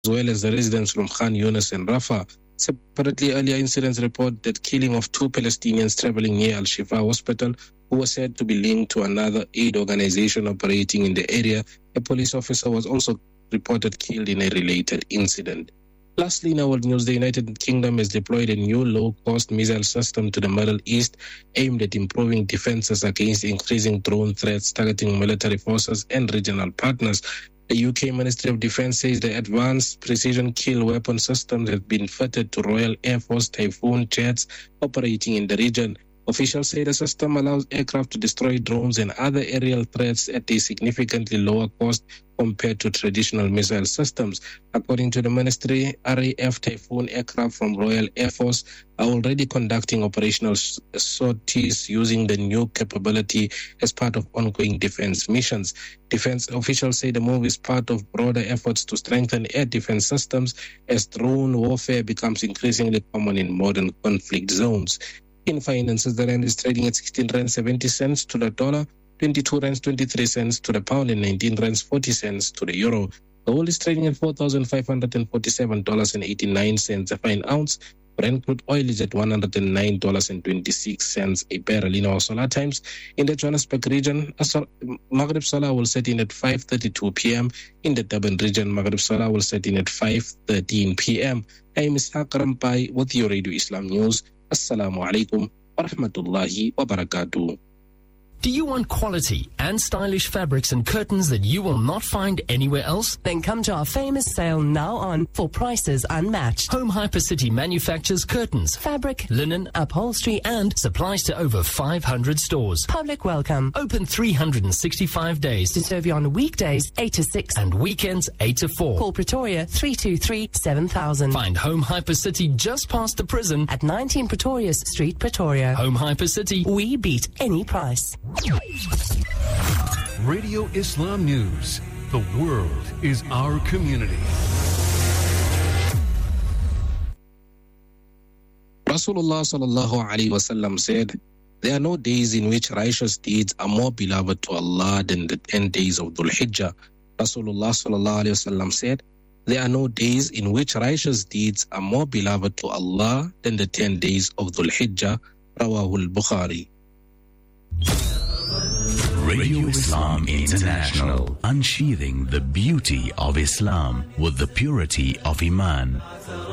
well as the residents from Khan Yunis and Rafah. Separately, earlier incidents report that killing of 2 Palestinians traveling near Al-Shifa Hospital who was said to be linked to another aid organization operating in the area. A police officer was also reported killed in a related incident. Lastly, in our news, the United Kingdom has deployed a new low-cost missile system to the Middle East aimed at improving defenses against increasing drone threats targeting military forces and regional partners. The UK Ministry of Defence says the advanced precision kill weapon systems have been fitted to Royal Air Force Typhoon jets operating in the region. Officials say the system allows aircraft to destroy drones and other aerial threats at a significantly lower cost compared to traditional missile systems. According to the ministry, RAF Typhoon aircraft from Royal Air Force are already conducting operational sorties using the new capability as part of ongoing defense missions. Defense officials say the move is part of broader efforts to strengthen air defense systems as drone warfare becomes increasingly common in modern conflict zones. In finances, the rand is trading at 16 rand 70 cents to the dollar, 22 rand 23 cents to the pound, and 19 rand 40 cents to the euro. Gold is trading at $4,547.89 a fine ounce. Brent crude oil is at $109.26 a barrel. In our solar times, in the Johannesburg region, Maghrib Solar will set in at 5:32 p.m. In the Durban region, Maghrib Solar will set in at 5:13 p.m. I am Ishaq Rampai with your Radio Islam News. Assalamu alaikum wa rahmatullahi wa barakatuh. Do you want quality and stylish fabrics and curtains that you will not find anywhere else? Then come to our famous sale now on for prices unmatched. Home Hypercity manufactures curtains, fabric, linen, upholstery and supplies to over 500 stores. Public welcome. Open 365 days to serve you on weekdays 8 to 6 and weekends 8 to 4. Call Pretoria 323-7000. Find Home Hypercity just past the prison at 19 Pretorius Street, Pretoria. Home Hypercity. We beat any price. Radio Islam News. The world is our community. Rasulullah sallallahu alaihi wasallam said, "There are no days in which righteous deeds are more beloved to Allah than the 10 days of Dhul Hijjah." Rasulullah sallallahu alaihi wasallam said, "There are no days in which righteous deeds are more beloved to Allah than the 10 days of Dhul Hijjah." Rawahul Bukhari. Radio Islam International, unsheathing the beauty of Islam with the purity of Iman.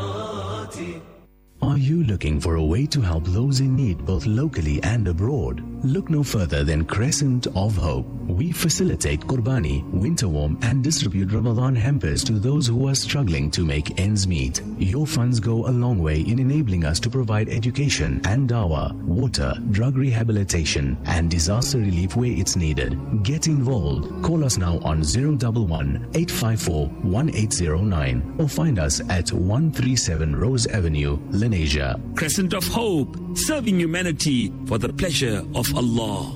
Are you looking for a way to help those in need both locally and abroad? Look no further than Crescent of Hope. We facilitate Qurbani, winter warm and distribute Ramadan hampers to those who are struggling to make ends meet. Your funds go a long way in enabling us to provide education and dawah, water, drug rehabilitation and disaster relief where it's needed. Get involved. Call us now on 011-854-1809 or find us at 137 Rose Avenue, Asia. Crescent of Hope, serving humanity for the pleasure of Allah.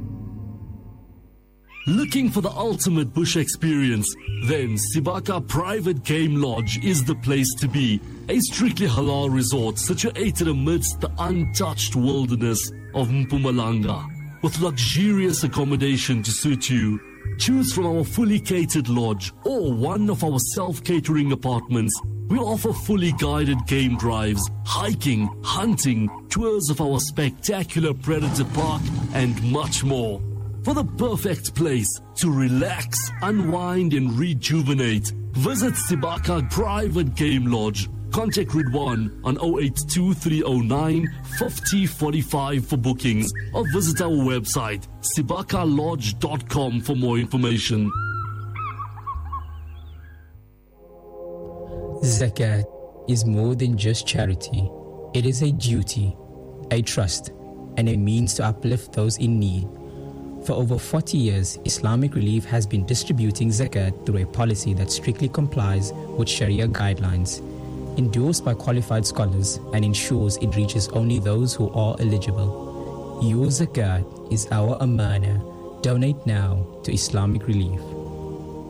Looking for the ultimate bush experience? Then Sibaka Private Game Lodge is the place to be. A strictly halal resort situated amidst the untouched wilderness of Mpumalanga, with luxurious accommodation to suit you. Choose from our fully catered lodge or one of our self-catering apartments. We offer fully guided game drives, hiking, hunting, tours of our spectacular Predator Park, and much more. For the perfect place to relax, unwind, and rejuvenate, visit Sibaka Private Game Lodge. Contact Ridwan on 082-309-5045 for bookings or visit our website sibakalodge.com for more information. Zakat is more than just charity. It is a duty, a trust, and a means to uplift those in need. For over 40 years, Islamic Relief has been distributing zakat through a policy that strictly complies with Sharia guidelines, endorsed by qualified scholars, and ensures it reaches only those who are eligible. Your zakat is our amana. Donate now to Islamic Relief.